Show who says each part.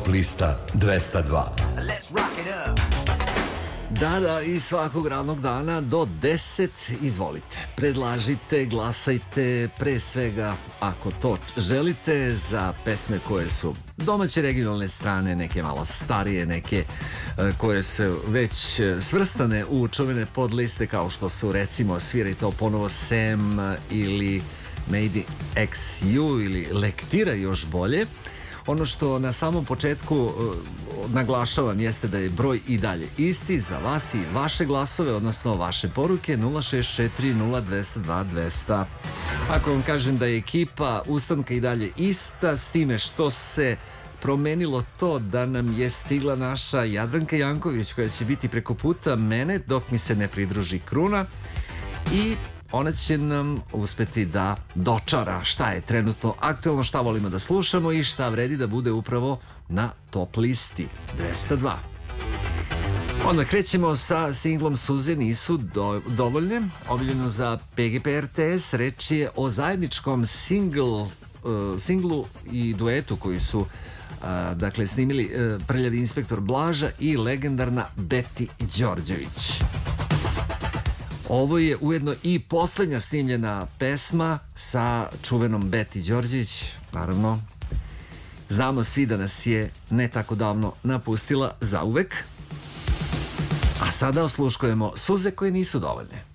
Speaker 1: Top lista 202.
Speaker 2: Da, i svakog radnog dana do 10 izvolite. Predlažite, glasajte, pre svega ako to želite, za pesme koje su domaće regionalne strane, neke malo starije, neke koje se već svrstane u čuvene podliste kao što su recimo Sviraj to ponovo Sem ili Made XU ili Lektira još bolje. Ono što na samom početku naglašavam jeste da je broj i dalje isti za vas i vaše glasove, odnosno vaše poruke 064 0202 200. Ako vam kažem da je ekipa ustanka i dalje ista, s time što se promenilo to da nam je stigla naša Jadranka Janković koja će biti preko puta mene dok mi se ne pridruži Kruna i ona će nam uspeti da dočara šta je trenutno aktuelno, šta volimo da slušamo i šta vredi da bude upravo na top listi 202. Onda krećemo sa singlom Suze nisu dovoljne, objavljeno za PGP RTS. Reč je o zajedničkom singlu i duetu koji su dakle snimili Prljavi inspektor Blaža i legendarna Beti Đorđević. Ovo je ujedno i poslednja snimljena pesma sa čuvenom Beti Đorđević. Naravno, znamo svi da nas je ne tako davno napustila zauvek. A sada osluškujemo Suze koje nisu dovoljne.